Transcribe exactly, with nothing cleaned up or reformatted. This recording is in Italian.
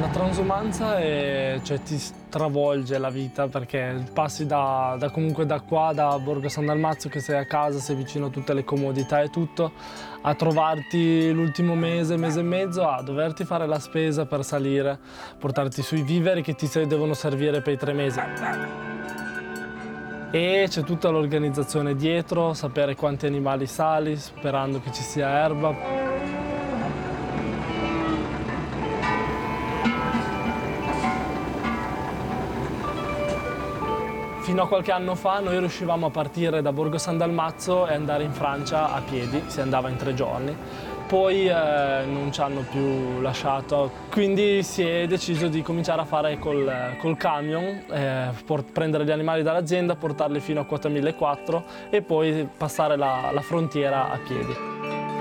la transumanza è, cioè, ti stravolge la vita perché passi da, da comunque da qua, da Borgo San Dalmazzo, che sei a casa, sei vicino a tutte le comodità e tutto, a trovarti l'ultimo mese, mese e mezzo, a doverti fare la spesa per salire, portarti sui viveri che ti devono servire per i tre mesi. E c'è tutta l'organizzazione dietro, sapere quanti animali sali, sperando che ci sia erba. Fino a qualche anno fa noi riuscivamo a partire da Borgo San Dalmazzo e andare in Francia a piedi, si andava in tre giorni. Poi eh, non ci hanno più lasciato, quindi si è deciso di cominciare a fare col, col camion, eh, prendere gli animali dall'azienda, portarli fino a quota millequattrocento e poi passare la, la frontiera a piedi.